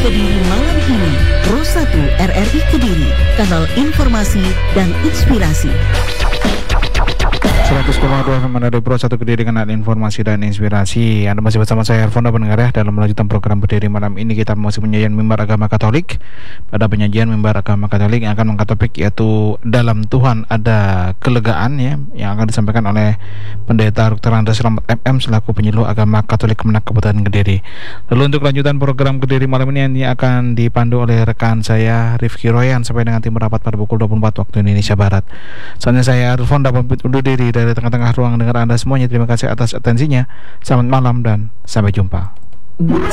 Kediri malam ini, Pro 1 RRI Kediri, kanal informasi dan inspirasi. 100,2 FM dari Pro 1 Kediri, kanal informasi dan inspirasi. Anda masih bersama saya Erfonda pendengar ya. Dalam melanjutkan program Kediri malam ini, kita masih menyajikan mimbar agama Katolik. Pada penyajian mimbar agama Katolik yang akan mengangkat topik yaitu dalam Tuhan ada kelegaan ya, yang akan disampaikan oleh Pendeta Dr. Andreas Slamet MM selaku penyuluh agama Katolik Kemenak Kabupaten Kediri. Lalu untuk lanjutan program Kediri malam ini akan dipandu oleh rekan saya Rifki Royan sampai dengan tim rapat pada pukul 24 waktu Indonesia Barat. Soalnya saya Erfonda pamit undur diri dari tengah-tengah ruang dengar Anda semuanya. Terima kasih atas atensinya. Selamat malam dan sampai jumpa.